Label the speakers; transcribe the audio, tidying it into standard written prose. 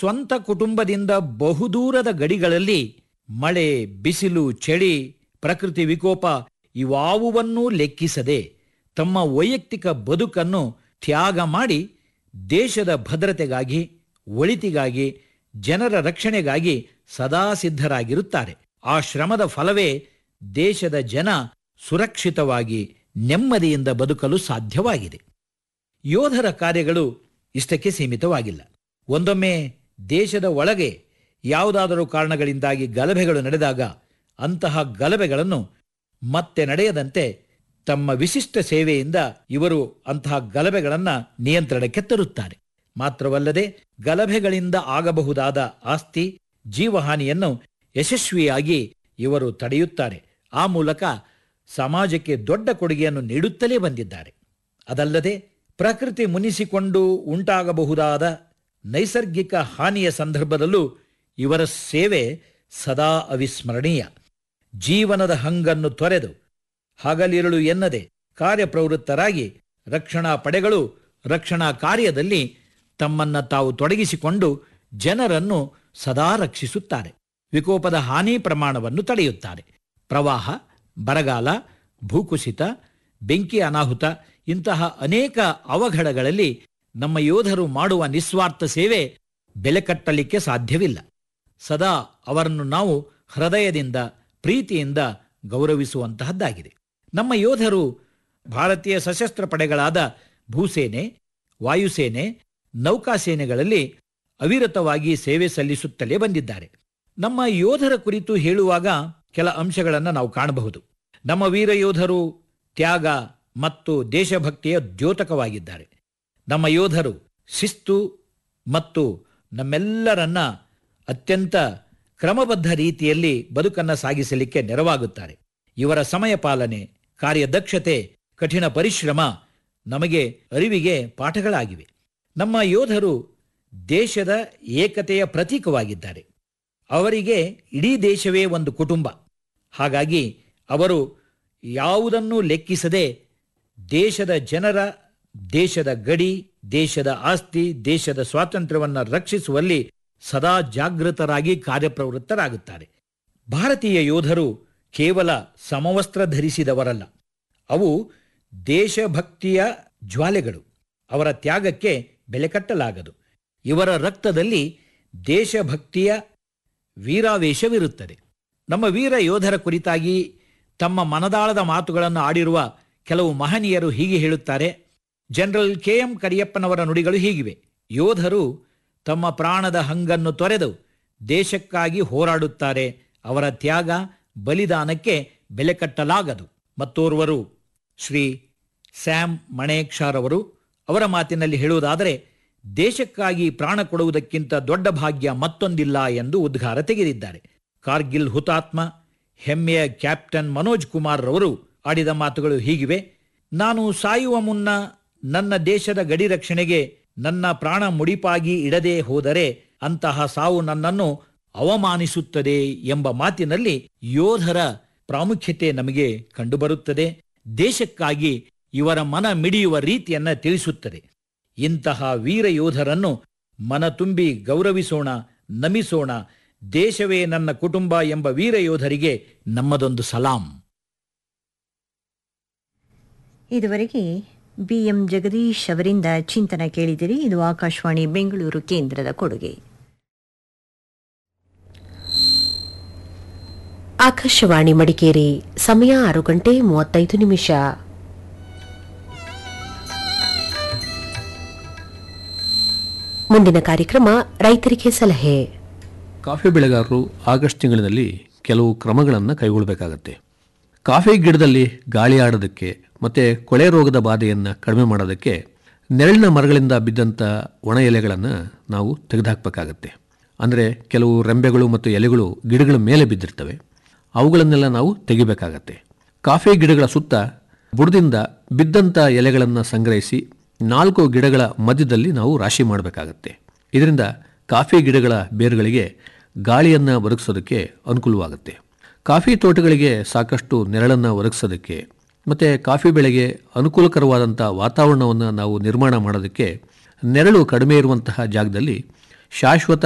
Speaker 1: ಸ್ವಂತ ಕುಟುಂಬದಿಂದ ಬಹುದೂರದ ಗಡಿಗಳಲ್ಲಿ ಮಳೆ, ಬಿಸಿಲು, ಚಳಿ, ಪ್ರಕೃತಿ ವಿಕೋಪ ಇವಾವುವನ್ನೂ ಲೆಕ್ಕಿಸದೆ ತಮ್ಮ ವೈಯಕ್ತಿಕ ಬದುಕನ್ನು ತ್ಯಾಗ ಮಾಡಿ ದೇಶದ ಭದ್ರತೆಗಾಗಿ, ಒಳಿತಿಗಾಗಿ, ಜನರ ರಕ್ಷಣೆಗಾಗಿ ಸದಾ ಸಿದ್ಧರಾಗಿರುತ್ತಾರೆ. ಆ ಶ್ರಮದ ಫಲವೇ ದೇಶದ ಜನ ಸುರಕ್ಷಿತವಾಗಿ ನೆಮ್ಮದಿಯಿಂದ ಬದುಕಲು ಸಾಧ್ಯವಾಗಿದೆ. ಯೋಧರ ಕಾರ್ಯಗಳು ಇಷ್ಟಕ್ಕೆ ಸೀಮಿತವಾಗಿಲ್ಲ. ಒಂದೊಮ್ಮೆ ದೇಶದ ಒಳಗೆ ಯಾವುದಾದರೂ ಕಾರಣಗಳಿಂದಾಗಿ ಗಲಭೆಗಳು ನಡೆದಾಗ ಅಂತಹ ಗಲಭೆಗಳನ್ನು ಮತ್ತೆ ನಡೆಯದಂತೆ ತಮ್ಮ ವಿಶಿಷ್ಟ ಸೇವೆಯಿಂದ ಇವರು ಅಂತಹ ಗಲಭೆಗಳನ್ನು ನಿಯಂತ್ರಣಕ್ಕೆ ತರುತ್ತಾರೆ. ಮಾತ್ರವಲ್ಲದೆ ಗಲಭೆಗಳಿಂದ ಆಗಬಹುದಾದ ಆಸ್ತಿ, ಜೀವಹಾನಿಯನ್ನು ಯಶಸ್ವಿಯಾಗಿ ಇವರು ತಡೆಯುತ್ತಾರೆ. ಆ ಮೂಲಕ ಸಮಾಜಕ್ಕೆ ದೊಡ್ಡ ಕೊಡುಗೆಯನ್ನು ನೀಡುತ್ತಲೇ ಬಂದಿದ್ದಾರೆ. ಅದಲ್ಲದೆ ಪ್ರಕೃತಿ ಮುನಿಸಿಕೊಂಡು ಉಂಟಾಗಬಹುದಾದ ನೈಸರ್ಗಿಕ ಹಾನಿಯ ಸಂದರ್ಭದಲ್ಲೂ ಇವರ ಸೇವೆ ಸದಾ ಅವಿಸ್ಮರಣೀಯ. ಜೀವನದ ಹಂಗನ್ನು ತೊರೆದು ಹಗಲಿರುಳು ಎನ್ನದೆ ಕಾರ್ಯಪ್ರವೃತ್ತರಾಗಿ ರಕ್ಷಣಾ ಪಡೆಗಳು ರಕ್ಷಣಾ ಕಾರ್ಯದಲ್ಲಿ ತಮ್ಮನ್ನ ತಾವು ತೊಡಗಿಸಿಕೊಂಡು ಜನರನ್ನು ಸದಾ ರಕ್ಷಿಸುತ್ತಾರೆ. ವಿಕೋಪದ ಹಾನಿ ಪ್ರಮಾಣವನ್ನು ತಡೆಯುತ್ತಾರೆ. ಪ್ರವಾಹ, ಬರಗಾಲ, ಭೂಕುಸಿತ, ಬೆಂಕಿ ಅನಾಹುತ ಇಂತಹ ಅನೇಕ ಅವಘಡಗಳಲ್ಲಿ ನಮ್ಮ ಯೋಧರು ಮಾಡುವ ನಿಸ್ವಾರ್ಥ ಸೇವೆ ಬೆಲೆ ಕಟ್ಟಲಿಕ್ಕೆ ಸಾಧ್ಯವಿಲ್ಲ. ಸದಾ ಅವರನ್ನು ನಾವು ಹೃದಯದಿಂದ, ಪ್ರೀತಿಯಿಂದ ಗೌರವಿಸುವಂತಹದ್ದಾಗಿದೆ. ನಮ್ಮ ಯೋಧರು ಭಾರತೀಯ ಸಶಸ್ತ್ರ ಪಡೆಗಳಾದ ಭೂಸೇನೆ, ವಾಯುಸೇನೆ, ನೌಕಾಸೇನೆಗಳಲ್ಲಿ ಅವಿರತವಾಗಿ ಸೇವೆ ಸಲ್ಲಿಸುತ್ತಲೇ ಬಂದಿದ್ದಾರೆ. ನಮ್ಮ ಯೋಧರ ಕುರಿತು ಹೇಳುವಾಗ ಕೆಲ ಅಂಶಗಳನ್ನು ನಾವು ಕಾಣಬಹುದು. ನಮ್ಮ ವೀರ ಯೋಧರು ತ್ಯಾಗ ಮತ್ತು ದೇಶಭಕ್ತಿಯ ದ್ಯೋತಕವಾಗಿದ್ದಾರೆ. ನಮ್ಮ ಯೋಧರು ಶಿಸ್ತು ಮತ್ತು ನಮ್ಮೆಲ್ಲರನ್ನ ಅತ್ಯಂತ ಕ್ರಮಬದ್ಧ ರೀತಿಯಲ್ಲಿ ಬದುಕನ್ನು ಸಾಗಿಸಲಿಕ್ಕೆ ನೆರವಾಗುತ್ತಾರೆ. ಇವರ ಸಮಯ ಪಾಲನೆ, ಕಾರ್ಯದಕ್ಷತೆ, ಕಠಿಣ ಪರಿಶ್ರಮ ನಮಗೆ ಅರಿವಿಗೆ ಪಾಠಗಳಾಗಿವೆ. ನಮ್ಮ ಯೋಧರು ದೇಶದ ಏಕತೆಯ ಪ್ರತೀಕವಾಗಿದ್ದಾರೆ. ಅವರಿಗೆ ಇಡೀ ದೇಶವೇ ಒಂದು ಕುಟುಂಬ. ಹಾಗಾಗಿ ಅವರು ಯಾವುದನ್ನೂ ಲೆಕ್ಕಿಸದೆ ದೇಶದ ಜನರ, ದೇಶದ ಗಡಿ, ದೇಶದ ಆಸ್ತಿ, ದೇಶದ ಸ್ವಾತಂತ್ರ್ಯವನ್ನು ರಕ್ಷಿಸುವಲ್ಲಿ ಸದಾ ಜಾಗೃತರಾಗಿ ಕಾರ್ಯಪ್ರವೃತ್ತರಾಗುತ್ತಾರೆ. ಭಾರತೀಯ ಯೋಧರು ಕೇವಲ ಸಮವಸ್ತ್ರ ಧರಿಸಿದವರಲ್ಲ, ಅವು ದೇಶಭಕ್ತಿಯ ಜ್ವಾಲೆಗಳು. ಅವರ ತ್ಯಾಗಕ್ಕೆ ಬೆಲೆ ಕಟ್ಟಲಾಗದು. ಇವರ ರಕ್ತದಲ್ಲಿ ದೇಶಭಕ್ತಿಯ ವೀರಾವೇಶವಿರುತ್ತದೆ. ನಮ್ಮ ವೀರ ಯೋಧರ ಕುರಿತಾಗಿ ತಮ್ಮ ಮನದಾಳದ ಮಾತುಗಳನ್ನು ಆಡಿರುವ ಕೆಲವು ಮಹನೀಯರು ಹೀಗೆ ಹೇಳುತ್ತಾರೆ. ಜನರಲ್ KM ಕರಿಯಪ್ಪನವರ ನುಡಿಗಳು ಹೀಗಿವೆ: ಯೋಧರು ತಮ್ಮ ಪ್ರಾಣದ ಹಂಗನ್ನು ತೊರೆದು ದೇಶಕ್ಕಾಗಿ ಹೋರಾಡುತ್ತಾರೆ. ಅವರ ತ್ಯಾಗ, ಬಲಿದಾನಕ್ಕೆ ಬೆಲೆ ಕಟ್ಟಲಾಗದು. ಮತ್ತೋರ್ವರು ಶ್ರೀ ಸ್ಯಾಮ್ ಮಣೇಕ್ಷಾರ್ ಅವರು, ಅವರ ಮಾತಿನಲ್ಲಿ ಹೇಳುವುದಾದರೆ, ದೇಶಕ್ಕಾಗಿ ಪ್ರಾಣ ಕೊಡುವುದಕ್ಕಿಂತ ದೊಡ್ಡ ಭಾಗ್ಯ ಮತ್ತೊಂದಿಲ್ಲ ಎಂದು ಉದ್ಗಾರ ತೆಗೆದಿದ್ದಾರೆ. ಕಾರ್ಗಿಲ್ ಹುತಾತ್ಮ ಹೆಮ್ಮೆಯ ಕ್ಯಾಪ್ಟನ್ ಮನೋಜ್ ಕುಮಾರ್ ರವರು ಆಡಿದ ಮಾತುಗಳು ಹೀಗಿವೆ: ನಾನು ಸಾಯುವ ಮುನ್ನ ನನ್ನ ದೇಶದ ಗಡಿ ರಕ್ಷಣೆಗೆ ನನ್ನ ಪ್ರಾಣ ಮುಡಿಪಾಗಿ ಇಡದೆ ಹೋದರೆ ಅಂತಹ ಸಾವು ನನ್ನನ್ನು ಅವಮಾನಿಸುತ್ತದೆ ಎಂಬ ಮಾತಿನಲ್ಲಿ ಯೋಧರ ಪ್ರಾಮುಖ್ಯತೆ ನಮಗೆ ಕಂಡುಬರುತ್ತದೆ. ದೇಶಕ್ಕಾಗಿ ಇವರ ಮನ ಮಿಡಿಯುವ ರೀತಿಯನ್ನ ತಿಳಿಸುತ್ತದೆ. ಇಂತಹ ವೀರ ಯೋಧರನ್ನು ಮನ ತುಂಬಿ ಗೌರವಿಸೋಣ, ನಮಿಸೋಣ. ದೇಶವೇ ನನ್ನ ಕುಟುಂಬ ಎಂಬ ವೀರ ಯೋಧರಿಗೆ ನಮ್ಮದೊಂದು ಸಲಾಂ.
Speaker 2: ಇದುವರೆಗೆ BM ಜಗದೀಶ್ ಅವರಿಂದ ಚಿಂತನ ಕೇಳಿದಿರಿ. ಇದು ಆಕಾಶವಾಣಿ ಬೆಂಗಳೂರು ಕೇಂದ್ರದ ಕೊಡುಗೆ.
Speaker 3: ಆಕಾಶವಾಣಿ ಮಡಿಕೇರಿ, ಸಮಯ 6:35. ಮುಂದಿನ ಕಾರ್ಯಕ್ರಮ ರೈತರಿಗೆ ಸಲಹೆ.
Speaker 4: ಕಾಫಿ ಬೆಳೆಗಾರರು ಆಗಸ್ಟ್ ತಿಂಗಳಿನಲ್ಲಿ ಕೆಲವು ಕ್ರಮಗಳನ್ನು ಕೈಗೊಳ್ಳಬೇಕಾಗತ್ತೆ. ಕಾಫಿ ಗಿಡದಲ್ಲಿ ಗಾಳಿ ಆಡೋದಕ್ಕೆ ಮತ್ತು ಕೊಳೆ ರೋಗದ ಬಾಧೆಯನ್ನು ಕಡಿಮೆ ಮಾಡೋದಕ್ಕೆ ನೆರಳಿನ ಮರಗಳಿಂದ ಬಿದ್ದಂಥ ಒಣ ಎಲೆಗಳನ್ನು ನಾವು ತೆಗೆದುಹಾಕಬೇಕಾಗತ್ತೆ. ಅಂದರೆ ಕೆಲವು ರೆಂಬೆಗಳು ಮತ್ತು ಎಲೆಗಳು ಗಿಡಗಳ ಮೇಲೆ ಬಿದ್ದಿರ್ತವೆ, ಅವುಗಳನ್ನೆಲ್ಲ ನಾವು ತೆಗಿಬೇಕಾಗತ್ತೆ. ಕಾಫಿ ಗಿಡಗಳ ಸುತ್ತ ಬುಡದಿಂದ ಬಿದ್ದಂಥ ಎಲೆಗಳನ್ನು ಸಂಗ್ರಹಿಸಿ 4 ಗಿಡಗಳ ಮಧ್ಯದಲ್ಲಿ ನಾವು ರಾಶಿ ಮಾಡಬೇಕಾಗತ್ತೆ. ಇದರಿಂದ ಕಾಫಿ ಗಿಡಗಳ ಬೇರುಗಳಿಗೆ ಗಾಳಿಯನ್ನು ಒದಗಿಸೋದಕ್ಕೆ ಅನುಕೂಲವಾಗುತ್ತೆ. ಕಾಫಿ ತೋಟಗಳಿಗೆ ಸಾಕಷ್ಟು ನೆರಳನ್ನು ಒದಗಿಸೋದಕ್ಕೆ ಮತ್ತು ಕಾಫಿ ಬೆಳೆಗೆ ಅನುಕೂಲಕರವಾದಂಥ ವಾತಾವರಣವನ್ನು ನಾವು ನಿರ್ಮಾಣ ಮಾಡೋದಕ್ಕೆ ನೆರಳು ಕಡಿಮೆ ಇರುವಂತಹ ಜಾಗದಲ್ಲಿ ಶಾಶ್ವತ